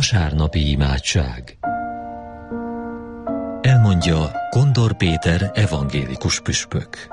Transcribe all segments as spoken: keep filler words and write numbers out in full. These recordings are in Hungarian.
Vasárnapi imádság. Elmondja Kondor Péter evangélikus püspök.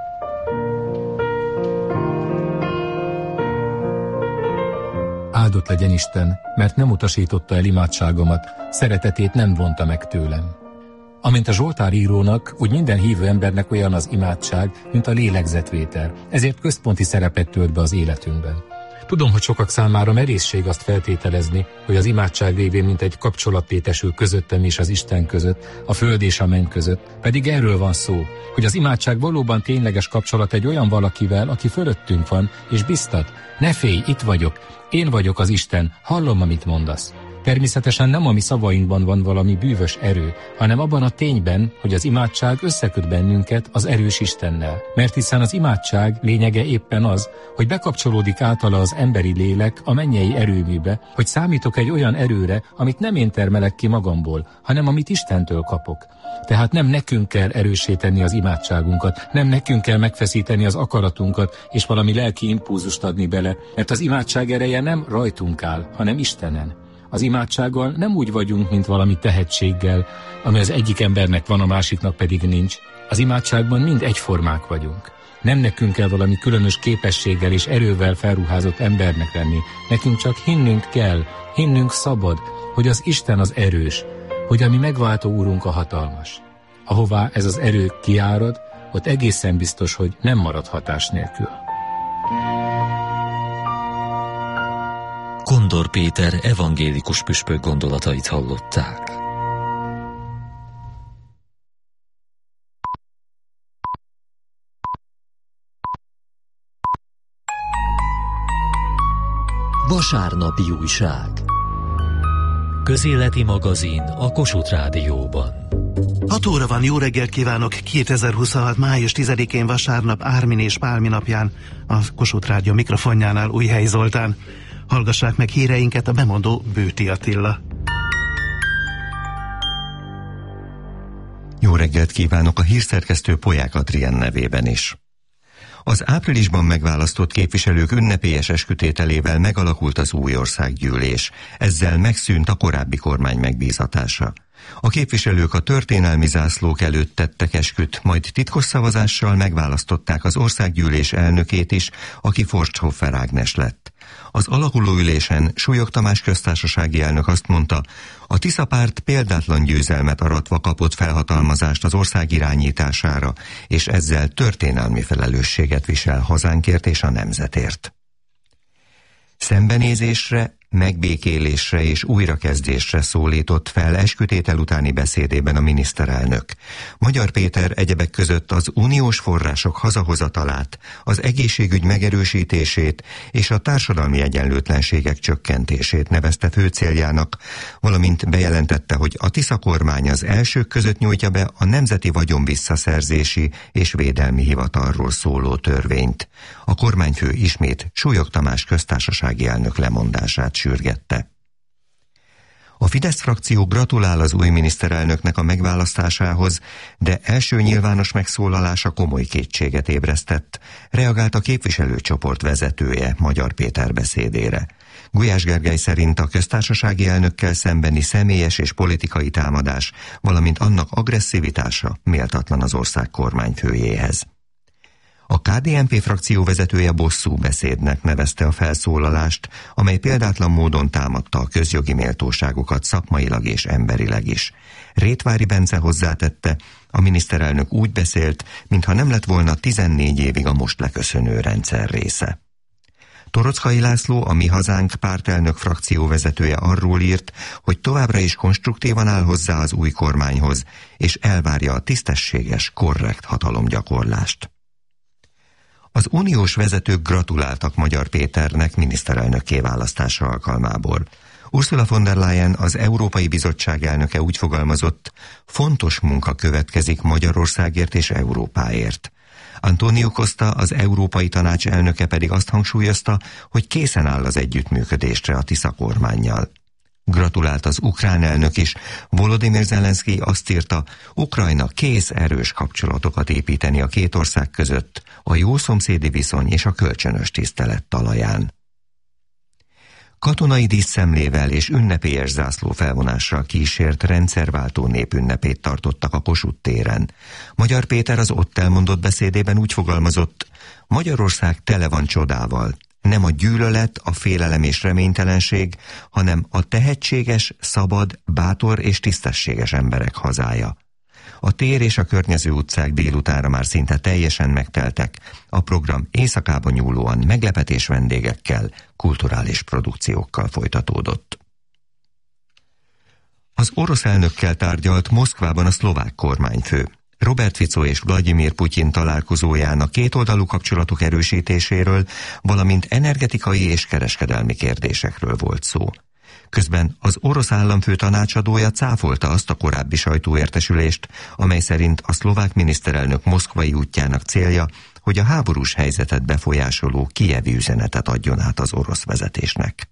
Áldott legyen Isten, mert nem utasította el imádságomat, szeretetét nem vonta meg tőlem. Amint a Zsoltár írónak, úgy minden hívő embernek olyan az imádság, mint a lélegzetvétel, ezért központi szerepet tölt be az életünkben. Tudom, hogy sokak számára merészség azt feltételezni, hogy az imádság révén mint egy kapcsolat létesül közöttem és az Isten között, a föld és a menny között, pedig erről van szó, hogy az imádság valóban tényleges kapcsolat egy olyan valakivel, aki fölöttünk van, és biztat: ne félj, itt vagyok, én vagyok az Isten, hallom, amit mondasz. Természetesen nem a mi szavainkban van valami bűvös erő, hanem abban a tényben, hogy az imádság összeköt bennünket az erős Istennel. Mert hiszen az imádság lényege éppen az, hogy bekapcsolódik általa az emberi lélek a mennyei erőműbe, hogy számítok egy olyan erőre, amit nem én termelek ki magamból, hanem amit Istentől kapok. Tehát nem nekünk kell erőssé tenni az imádságunkat, nem nekünk kell megfeszíteni az akaratunkat és valami lelki impulzust adni bele, mert az imádság ereje nem rajtunk áll, hanem Istenen. Az imádsággal nem úgy vagyunk, mint valami tehetséggel, ami az egyik embernek van, a másiknak pedig nincs. Az imádságban mind egyformák vagyunk. Nem nekünk kell valami különös képességgel és erővel felruházott embernek lenni. Nekünk csak hinnünk kell, hinnünk szabad, hogy az Isten az erős, hogy a mi megváltó úrunk a hatalmas. Ahová ez az erő kiárad, ott egészen biztos, hogy nem marad hatás nélkül. Kondor Péter evangélikus püspök gondolatait hallották. Vasárnapi újság. Közéleti magazin a Kossuth Rádióban. hat óra van, jó reggelt kívánok! kétezer-huszonhat. május tizedikén vasárnap, Ármin és Pálmi napján a Kossuth Rádió mikrofonjánál Újhelyi Zoltán. Hallgassák meg híreinket, a bemondó Bőti Attila. Jó reggelt kívánok a hírszerkesztő Polyák Adrien nevében is. Az áprilisban megválasztott képviselők ünnepélyes eskütételével megalakult az új országgyűlés. Ezzel megszűnt a korábbi kormány megbízatása. A képviselők a történelmi zászlók előtt tettek esküt, majd titkos szavazással megválasztották az országgyűlés elnökét is, aki Forsthofer Ágnes lett. Az alakuló ülésen Súlyog Tamás köztársasági elnök azt mondta, a Tisza párt példátlan győzelmet aratva kapott felhatalmazást az ország irányítására, és ezzel történelmi felelősséget visel hazánkért és a nemzetért. Szembenézésre, megbékélésre és újrakezdésre szólított fel eskütétel utáni beszédében a miniszterelnök. Magyar Péter egyebek között az uniós források hazahozatalát, az egészségügy megerősítését és a társadalmi egyenlőtlenségek csökkentését nevezte fő céljának, valamint bejelentette, hogy a Tisza kormány az elsők között nyújtja be a Nemzeti Vagyonvisszaszerzési és Védelmi Hivatalról szóló törvényt. A kormányfő ismét Súlyog Tamás köztársasági elnök lemondását sürgette. A Fidesz frakció gratulál az új miniszterelnöknek a megválasztásához, de első nyilvános megszólalása komoly kétséget ébresztett, reagált a képviselőcsoport vezetője Magyar Péter beszédére. Gulyás Gergely szerint a köztársasági elnökkel szembeni személyes és politikai támadás, valamint annak agresszivitása méltatlan az ország kormányfőjéhez. A ká dé en pé frakció vezetője bosszú beszédnek nevezte a felszólalást, amely példátlan módon támadta a közjogi méltóságokat szakmailag és emberileg is. Rétvári Bence hozzátette, a miniszterelnök úgy beszélt, mintha nem lett volna tizennégy évig a most leköszönő rendszer része. Torockai László, a Mi Hazánk pártelnök frakció vezetője arról írt, hogy továbbra is konstruktívan áll hozzá az új kormányhoz, és elvárja a tisztességes, korrekt hatalomgyakorlást. Az uniós vezetők gratuláltak Magyar Péternek miniszterelnökké választása alkalmából. Ursula von der Leyen, az Európai Bizottság elnöke úgy fogalmazott, fontos munka következik Magyarországért és Európáért. Antonio Costa, az Európai Tanács elnöke pedig azt hangsúlyozta, hogy készen áll az együttműködésre a Tisza kormánnyal. Gratulált az ukrán elnök is. Volodymyr Zelenszky azt írta, Ukrajna kész erős kapcsolatokat építeni a két ország között, a jó szomszédi viszony és a kölcsönös tisztelet talaján. Katonai díszszemlével és ünnepélyes zászló felvonással kísért rendszerváltó népünnepét tartottak a Kossuth téren. Magyar Péter az ott elmondott beszédében úgy fogalmazott: Magyarország tele van csodával. Nem a gyűlölet, a félelem és reménytelenség, hanem a tehetséges, szabad, bátor és tisztességes emberek hazája. A tér és a környező utcák délutánra már szinte teljesen megteltek, a program éjszakában nyúlóan meglepetés vendégekkel, kulturális produkciókkal folytatódott. Az orosz elnökkel tárgyalt Moszkvában a szlovák kormányfő. Robert Fico és Vladimir Putyin találkozóján a kétoldalú kapcsolatok erősítéséről, valamint energetikai és kereskedelmi kérdésekről volt szó. Közben az orosz államfő tanácsadója cáfolta azt a korábbi sajtóértesülést, amely szerint a szlovák miniszterelnök moszkvai útjának célja, hogy a háborús helyzetet befolyásoló kijevi üzenetet adjon át az orosz vezetésnek.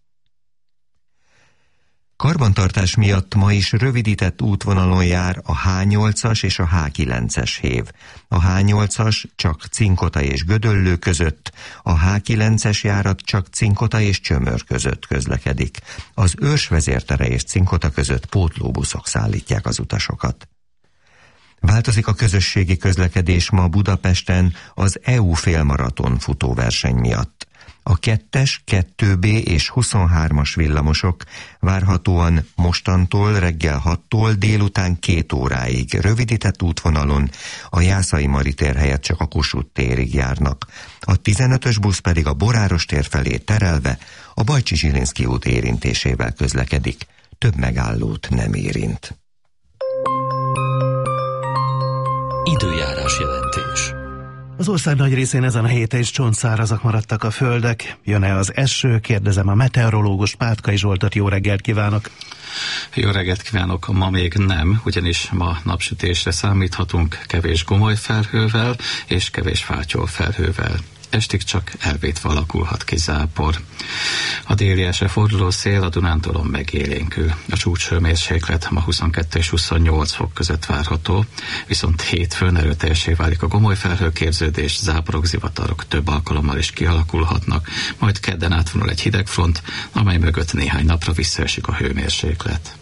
Karbantartás miatt ma is rövidített útvonalon jár a há nyolcas és a há kilences hév. A há nyolcas csak Cinkota és Gödöllő között, a há kilences járat csak Cinkota és Csömör között közlekedik. Az Őrs vezértere és Cinkota között pótlóbuszok szállítják az utasokat. Változik a közösségi közlekedés ma Budapesten az é u félmaraton futóverseny miatt. A kettes, kettő bé és huszonhármas villamosok várhatóan mostantól reggel hattól délután két óráig rövidített útvonalon a Jászai Mari tér helyett csak a Kossuth térig járnak. A tizenötös busz pedig a Boráros tér felé terelve a Bajcsi Zsilinszky út érintésével közlekedik. Több megállót nem érint. Időjárás jelentés. Az ország nagy részén ezen a héten is csontszárazak maradtak a földek. Jön-e az eső? Kérdezem a meteorológus Pátkai Zsoltot. Jó reggelt kívánok! Jó reggelt kívánok! Ma még nem, ugyanis ma napsütésre számíthatunk kevés gomoly felhővel és kevés fátyol felhővel. Estig csak elvétve alakulhat ki zápor. A déli esre forduló szél a Dunántúlon megélénkül. A csúcshőmérséklet ma huszonkettő és huszonnyolc fok között várható, viszont hétfőn erőteljessé válik a gomoly felhőképződés, záporok, zivatarok több alkalommal is kialakulhatnak, majd kedden átvonul egy hidegfront, amely mögött néhány napra visszaesik a hőmérséklet.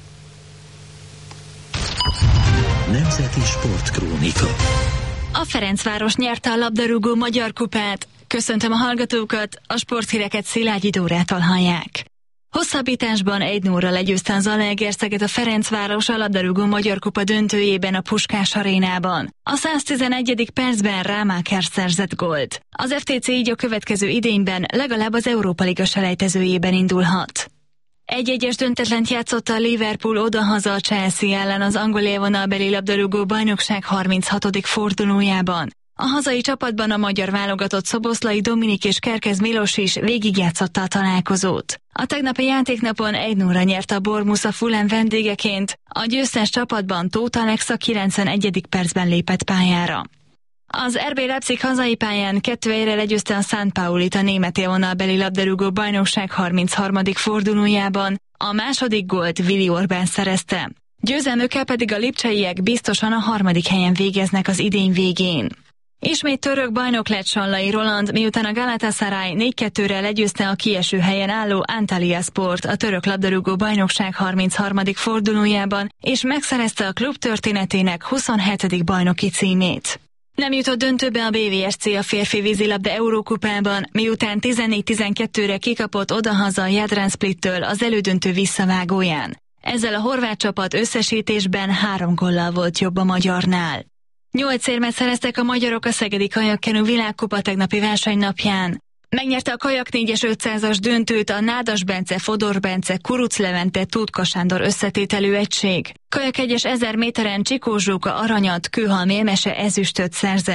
Nemzeti Sportkrónika. A Ferencváros nyerte a labdarúgó magyar kupát. Köszöntöm a hallgatókat, a sporthíreket Szilágyi Dórától hallják. Hosszabbításban egy nulla legyőzte a Zalaegerszeget a Ferencváros a labdarúgó magyar kupa döntőjében a Puskás arénában. A száztizenegyedik percben Rámáker szerzett gólt. Az ef té cé így a következő idényben legalább az Európa Liga selejtezőjében indulhat. Egy-egyes döntetlent játszott a Liverpool odahaza a Chelsea ellen az angol élvonalbeli labdarúgó bajnokság harminchatodik fordulójában. A hazai csapatban a magyar válogatott Szoboszlai Dominik és Kerkez Milos is végigjátszotta a találkozót. A tegnapi játéknapon egy nulla nyert a Bournemouth a Fulham vendégeként, a győztes csapatban Tóth Alex a kilencvenegyedik percben lépett pályára. Az er bé Leipzig hazai pályán kettő egyre legyőzte a Szent Paulit a német élvonalbeli labdarúgó bajnokság harmincharmadik fordulójában, a második gólt Willi Orbán szerezte. Győzelmükkel pedig a lipcseiek biztosan a harmadik helyen végeznek az idény végén. Ismét török bajnok lett Sallai Roland, miután a Galatasaray négy kettőre legyőzte a kieső helyen álló Antalyasport a török labdarúgó bajnokság harmincharmadik fordulójában, és megszerezte a klub történetének huszonhetedik bajnoki címét. Nem jutott döntőbe a bé vé es cé a férfi vízilabda Eurókupában, miután tizennégy tizenkettőre kikapott odahaza a Jadran Splittől az elődöntő visszavágóján. Ezzel a horvát csapat összesítésben három góllal volt jobb a magyarnál. Nyolc érmet szereztek a magyarok a Szegedi Kajakkenu világkupa tegnapi versenynapján. Megnyerte a kajak négyes ötszázas döntőt a Nádas Bence, Fodor Bence, Kuruc Levente, Tutka Sándor összetételű egység. Kajak egyes ezer méteren Csikó Zsóka aranyat, Kőhalmi Emese ezüstöt szerzett.